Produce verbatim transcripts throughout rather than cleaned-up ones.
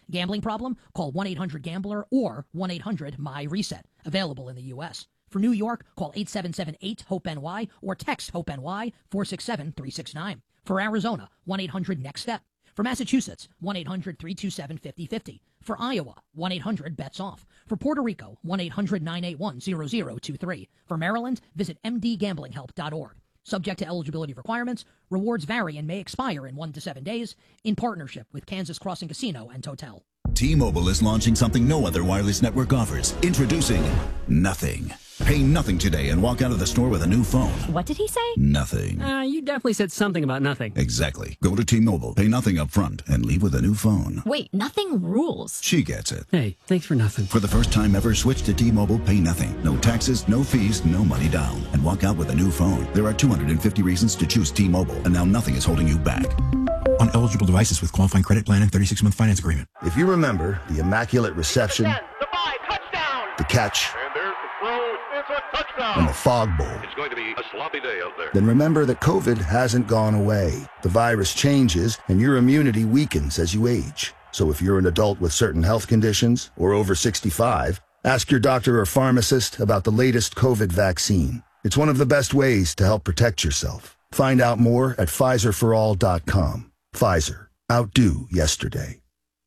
Gambling problem? Call one eight hundred gambler or one eight hundred M Y reset. Available in the U S For New York, call eight seven seven eight hope N Y or text HOPE-NY four six seven three six nine. For Arizona, one eight hundred next step. For Massachusetts, one eight hundred three two seven five zero five zero. For Iowa, one eight hundred bets off. For Puerto Rico, one eight hundred nine eight one zero zero two three. For Maryland, visit m d gambling help dot org. Subject to eligibility requirements, rewards vary and may expire in one to seven days in partnership with Kansas Crossing Casino and Hotel. T-Mobile is launching something no other wireless network offers. Introducing Nothing. Pay nothing today and walk out of the store with a new phone. What did he say? Nothing. Uh, you definitely said something about nothing. Exactly. Go to T-Mobile, pay nothing up front, and leave with a new phone. Wait, nothing rules. She gets it. Hey, thanks for nothing. For the first time ever, switch to T-Mobile, pay nothing. No taxes, no fees, no money down. And walk out with a new phone. There are two hundred fifty reasons to choose T-Mobile, and now nothing is holding you back. On eligible devices with qualifying credit plan and thirty-six month finance agreement. If you remember the immaculate reception, the five, touchdown. the catch, And there's the throw. It's a touchdown. and the fog bowl, It's going to be a sloppy day out there. then remember that COVID hasn't gone away. The virus changes, and your immunity weakens as you age. So if you're an adult with certain health conditions or over sixty-five, ask your doctor or pharmacist about the latest COVID vaccine. It's one of the best ways to help protect yourself. Find out more at Pfizer for all dot com. Pfizer. Outdo yesterday.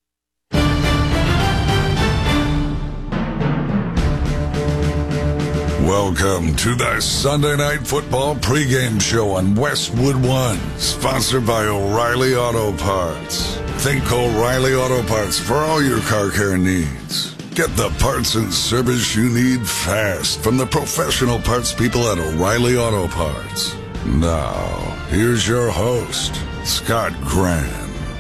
Welcome to the Sunday Night Football pregame show on Westwood One, sponsored by O'Reilly Auto Parts. Think O'Reilly Auto Parts for all your car care needs. Get the parts and service you need fast from the professional parts people at O'Reilly Auto Parts. Now, here's your host, Scott Graham.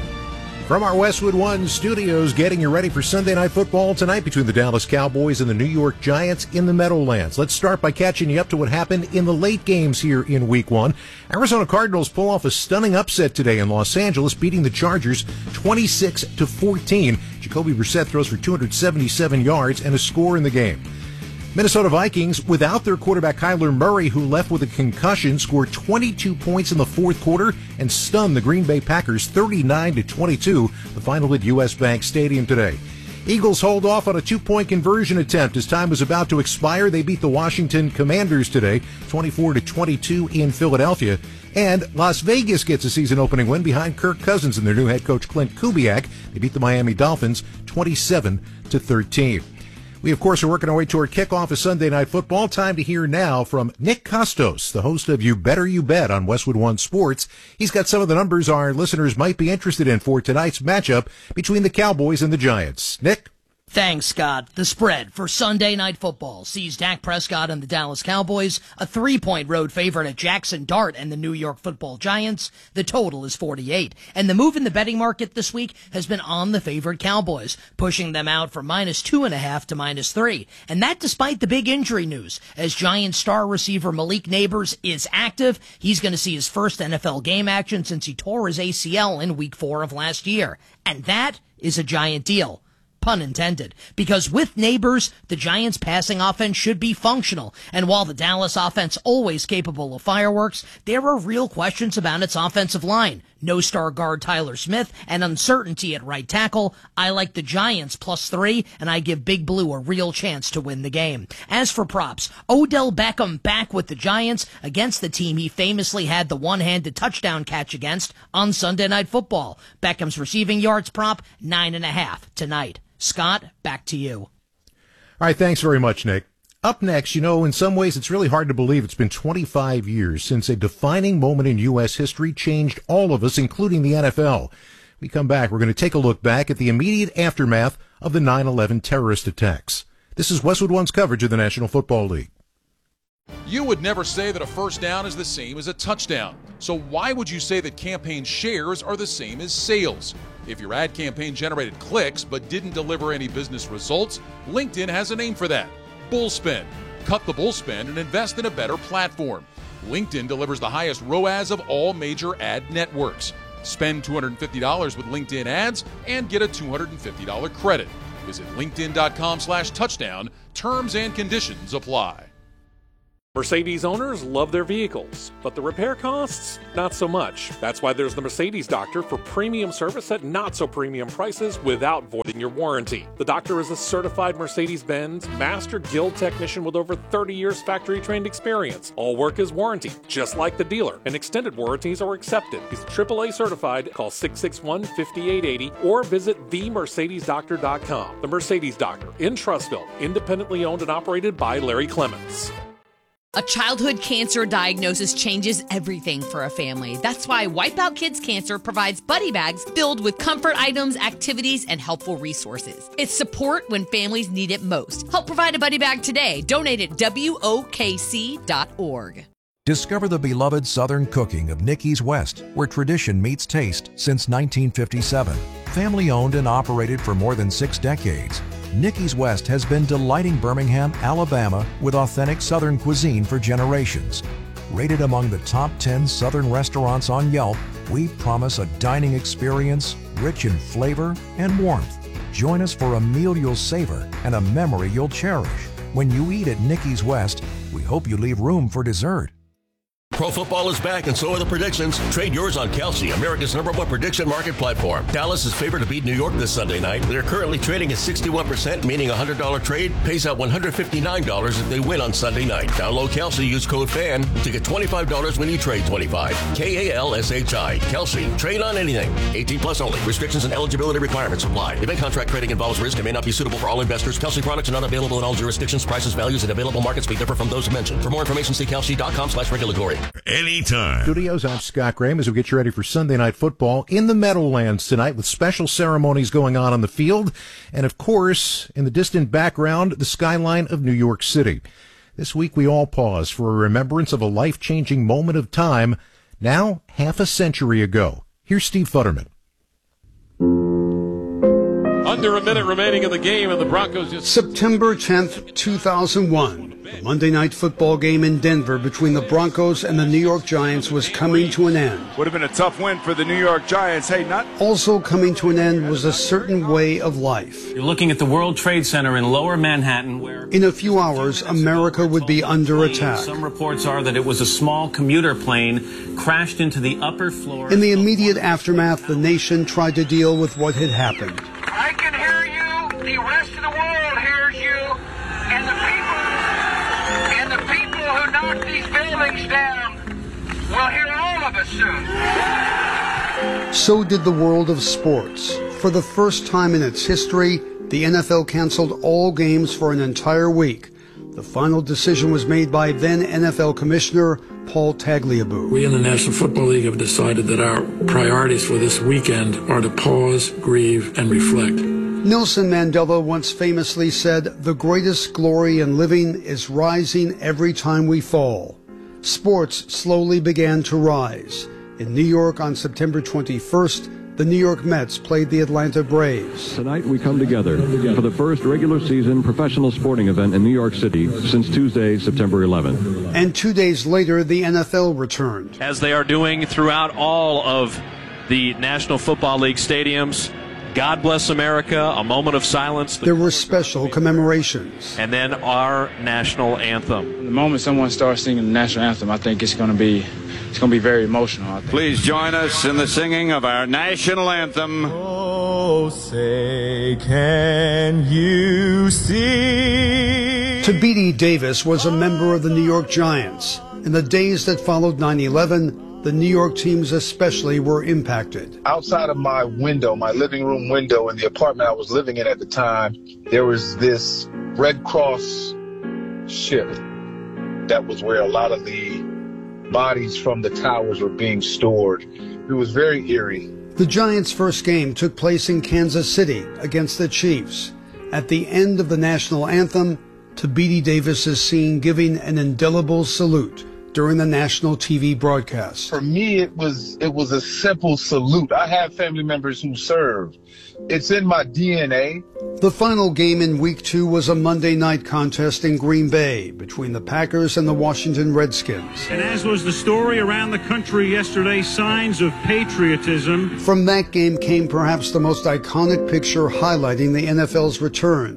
From our Westwood One studios, getting you ready for Sunday Night Football tonight between the Dallas Cowboys and the New York Giants in the Meadowlands. Let's start by catching you up to what happened in the late games here in Week One. Arizona Cardinals pull off a stunning upset today in Los Angeles, beating the Chargers twenty-six to fourteen. Jacoby Brissett throws for two hundred seventy-seven yards and a score in the game. Minnesota Vikings, without their quarterback Kyler Murray, who left with a concussion, scored twenty-two points in the fourth quarter and stunned the Green Bay Packers thirty-nine to twenty-two, the final at U S Bank Stadium today. Eagles hold off on a two-point conversion attempt as time was about to expire. They beat the Washington Commanders today, twenty-four to twenty-two in Philadelphia. And Las Vegas gets a season-opening win behind Kirk Cousins and their new head coach Clint Kubiak. They beat the Miami Dolphins twenty-seven to thirteen. We, of course, are working our way toward kickoff of Sunday Night Football. Time to hear now from Nick Kostos, the host of You Better You Bet on Westwood One Sports. He's got some of the numbers our listeners might be interested in for tonight's matchup between the Cowboys and the Giants. Nick? Thanks, Scott. The spread for Sunday Night Football sees Dak Prescott and the Dallas Cowboys a three-point road favorite at Jackson Dart and the New York Football Giants. The total is forty-eight. And the move in the betting market this week has been on the favored Cowboys, pushing them out from minus two and a half to minus three. And that despite the big injury news, as Giants star receiver Malik Neighbors is active. He's going to see his first N F L game action since he tore his A C L in week four of last year. And that is a giant deal. Pun intended, because with Neighbors, the Giants' passing offense should be functional, and while the Dallas offense always capable of fireworks, there are real questions about its offensive line. No star guard Tyler Smith and uncertainty at right tackle. I like the Giants plus three, and I give Big Blue a real chance to win the game. As for props, Odell Beckham back with the Giants against the team he famously had the one-handed touchdown catch against on Sunday Night Football. Beckham's receiving yards prop, nine and a half tonight. Scott, back to you. All right, thanks very much, Nick. Up next, you know, in some ways it's really hard to believe it's been twenty-five years since a defining moment in U S history changed all of us, including the N F L. We come back, we're going to take a look back at the immediate aftermath of the nine eleven terrorist attacks. This is Westwood One's coverage of the National Football League. You would never say that a first down is the same as a touchdown. So why would you say that campaign shares are the same as sales? If your ad campaign generated clicks but didn't deliver any business results, LinkedIn has a name for that. Bullspend. Cut the bullspend and invest in a better platform. LinkedIn delivers the highest R O A S of all major ad networks. Spend two hundred fifty dollars with LinkedIn ads and get a two hundred fifty dollars credit. Visit linkedin dot com slash touchdown. Terms and conditions apply. Mercedes owners love their vehicles, but the repair costs, not so much. That's why there's the Mercedes Doctor for premium service at not so premium prices without voiding your warranty. The Doctor is a certified Mercedes-Benz Master Guild technician with over thirty years factory-trained experience. All work is warranted, just like the dealer, and extended warranties are accepted. He's triple A certified. Call six six one, five eight eight zero or visit the mercedes doctor dot com. The Mercedes Doctor in Trussville, independently owned and operated by Larry Clements. A childhood cancer diagnosis changes everything for a family. That's why Wipeout Kids Cancer provides buddy bags filled with comfort items, activities, and helpful resources. It's support when families need it most. Help provide a buddy bag today. Donate at W O K C dot org. Discover the beloved Southern cooking of Nicky's West, where tradition meets taste since nineteen fifty-seven. Family owned and operated for more than six decades. Nicky's West has been delighting Birmingham, Alabama with authentic Southern cuisine for generations. Rated among the top ten Southern restaurants on Yelp, we promise a dining experience rich in flavor and warmth. Join us for a meal you'll savor and a memory you'll cherish. When you eat at Nicky's West, we hope you leave room for dessert. Pro football is back, and so are the predictions. Trade yours on Kalshi, America's number one prediction market platform. Dallas is favored to beat New York this Sunday night. They're currently trading at sixty-one percent, meaning a one hundred dollars trade pays out one hundred fifty-nine dollars if they win on Sunday night. Download Kalshi, use code FAN to get twenty-five dollars when you trade twenty-five. K A L S H I. Kalshi. Trade on anything. eighteen plus only. Restrictions and eligibility requirements apply. Event contract trading involves risk and may not be suitable for all investors. Kalshi products are not available in all jurisdictions. Prices, values, and available markets may differ from those mentioned. For more information, see kalshi dot com slash regulatory. Anytime. Studios, I'm Scott Graham as we get you ready for Sunday Night Football in the Meadowlands tonight with special ceremonies going on on the field. And, of course, in the distant background, the skyline of New York City. This week we all pause for a remembrance of a life-changing moment of time now half a century ago. Here's Steve Futterman. Under a minute remaining in the game, and the Broncos just... September tenth, two thousand one. The Monday Night Football game in Denver between the Broncos and the New York Giants was coming to an end. Would have been a tough win for the New York Giants. Hey, not... Also coming to an end was a certain way of life. You're looking at the World Trade Center in Lower Manhattan, where... In a few hours, America would be under attack. Some reports are that it was a small commuter plane crashed into the upper floor... In the immediate aftermath, the nation tried to deal with what had happened. I can hear you. The rest of the world hears you. And the people, and the people who knocked these buildings down will hear all of us soon. So did the world of sports. For the first time in its history, the N F L canceled all games for an entire week. The final decision was made by then N F L Commissioner Paul Tagliabue. We in the National Football League have decided that our priorities for this weekend are to pause, grieve, and reflect. Nelson Mandela once famously said, "The greatest glory in living is rising every time we fall." Sports slowly began to rise. In New York on September twenty-first, the New York Mets played the Atlanta Braves. Tonight we come together for the first regular season professional sporting event in New York City since Tuesday, September eleventh. And two days later, the N F L returned. As they are doing throughout all of the National Football League stadiums, God Bless America, a moment of silence. There were special commemorations. And then our national anthem. The moment someone starts singing the national anthem, I think it's going to be it's going to be very emotional. Please join us in the singing of our national anthem. Oh, say, can you see? Tabidi Davis was a member of the New York Giants. In the days that followed nine eleven, the New York teams especially were impacted. Outside of my window, my living room window in the apartment I was living in at the time, there was this Red Cross ship. That was where a lot of the bodies from the towers were being stored. It was very eerie. The Giants' first game took place in Kansas City against the Chiefs. At the end of the national anthem, Tabidi Davis is seen giving an indelible salute during the national T V broadcast. For me, it was it was a simple salute. I have family members who served. It's in my D N A. The final game in week two was a Monday night contest in Green Bay between the Packers and the Washington Redskins. And as was the story around the country yesterday, signs of patriotism. From that game came perhaps the most iconic picture highlighting the N F L's return.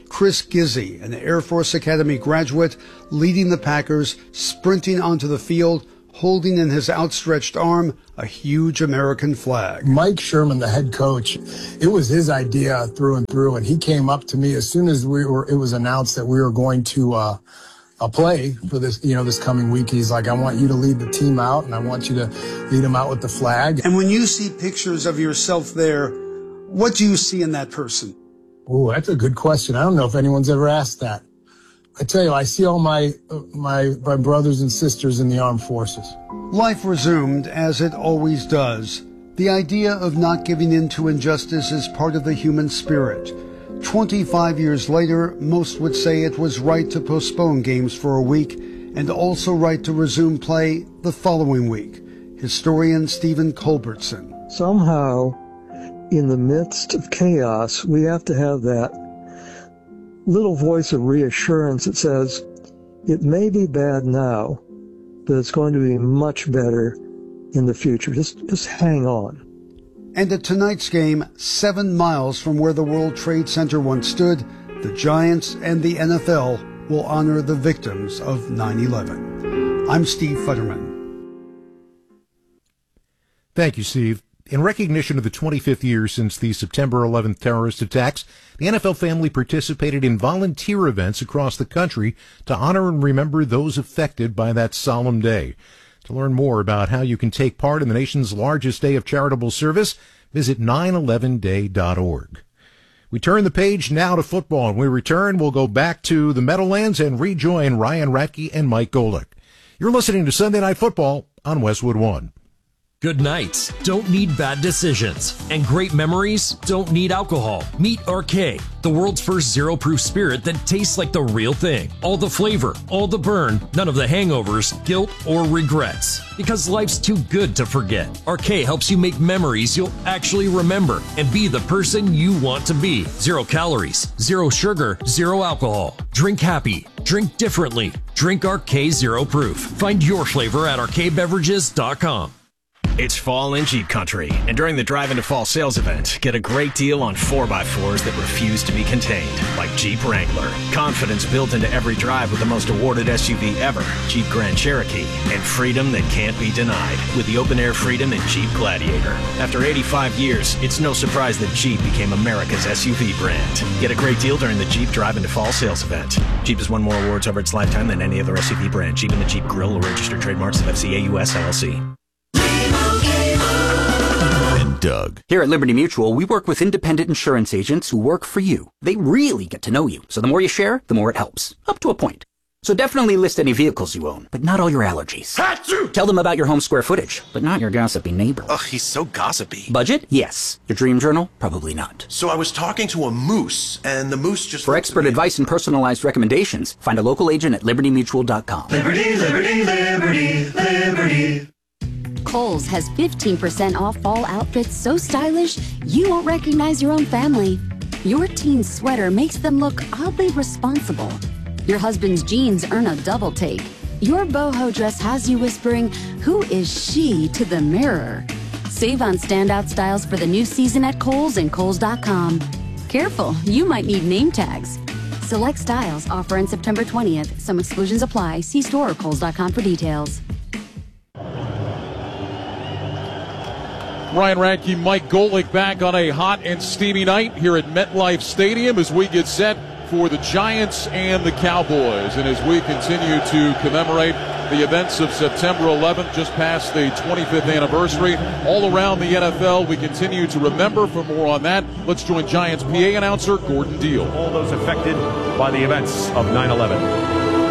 Chris Gizzi, an Air Force Academy graduate, leading the Packers, sprinting onto the field, holding in his outstretched arm a huge American flag. Mike Sherman, the head coach, it was his idea through and through, and he came up to me as soon as we were. It was announced that we were going to uh, uh, play for this, you know, this coming week. He's like, "I want you to lead the team out, and I want you to lead them out with the flag." And when you see pictures of yourself there, what do you see in that person? Oh, that's a good question. I don't know if anyone's ever asked that. I tell you, I see all my, my my brothers and sisters in the armed forces. Life resumed, as it always does. The idea of not giving in to injustice is part of the human spirit. twenty-five years later, most would say it was right to postpone games for a week and also right to resume play the following week. Historian Stephen Culbertson. Somehow, in the midst of chaos, we have to have that little voice of reassurance that says, it may be bad now, but it's going to be much better in the future. Just, just hang on. And at tonight's game, seven miles from where the World Trade Center once stood, the Giants and the N F L will honor the victims of nine eleven. I'm Steve Futterman. Thank you, Steve. In recognition of the twenty-fifth year since the September eleventh terrorist attacks, the N F L family participated in volunteer events across the country to honor and remember those affected by that solemn day. To learn more about how you can take part in the nation's largest day of charitable service, visit nine eleven day dot org. We turn the page now to football, and when we return, we'll go back to the Meadowlands and rejoin Ryan Radke and Mike Golick. You're listening to Sunday Night Football on Westwood One. Good nights don't need bad decisions, and great memories don't need alcohol. Meet R K, the world's first zero-proof spirit that tastes like the real thing. All the flavor, all the burn, none of the hangovers, guilt, or regrets. Because life's too good to forget. R K helps you make memories you'll actually remember and be the person you want to be. Zero calories, zero sugar, zero alcohol. Drink happy. Drink differently. Drink R K Zero Proof. Find your flavor at R K beverages dot com. It's fall in Jeep country, and during the Drive into Fall sales event, get a great deal on four by fours that refuse to be contained, like Jeep Wrangler. Confidence built into every drive with the most awarded S U V ever, Jeep Grand Cherokee, and freedom that can't be denied with the open-air freedom in Jeep Gladiator. After eighty-five years, it's no surprise that Jeep became America's S U V brand. Get a great deal during the Jeep Drive into Fall sales event. Jeep has won more awards over its lifetime than any other S U V brand. Jeep and the Jeep Grill are registered trademarks of F C A U S L L C. Doug. Here at Liberty Mutual, we work with independent insurance agents who work for you. They really get to know you, so the more you share, the more it helps. Up to a point. So definitely list any vehicles you own, but not all your allergies. Achoo! Tell them about your home square footage, but not your gossipy neighbor. Ugh, he's so gossipy. Budget? Yes. Your dream journal? Probably not. So I was talking to a moose, and the moose just... For expert advice and personalized recommendations, find a local agent at liberty mutual dot com. Liberty, liberty, liberty, liberty. Kohl's has fifteen percent off fall outfits so stylish you won't recognize your own family. Your teen's sweater makes them look oddly responsible. Your husband's jeans earn a double take. Your boho dress has you whispering, "Who is she?" to the mirror. Save on standout styles for the new season at Kohl's and Kohl's dot com. Careful, you might need name tags. Select styles offer on September twentieth. Some exclusions apply. See store or Kohl's dot com for details. Ryan Radke, Mike Golick back on a hot and steamy night here at MetLife Stadium as we get set for the Giants and the Cowboys. And as we continue to commemorate the events of September eleventh, just past the twenty-fifth anniversary, all around the N F L, we continue to remember. For more on that, let's join Giants P A announcer Gordon Deal. All those affected by the events of nine eleven.